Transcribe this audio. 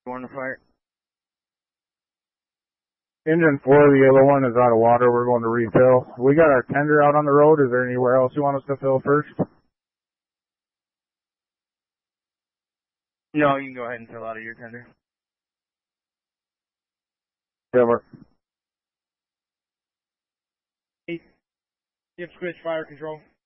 Going to fire. Engine 4, the yellow one, is out of water. We're going to refill. We got our tender out on the road. Is there anywhere else you want us to fill first? No, you can go ahead and fill out of your tender. Silver. Skip switch fire control.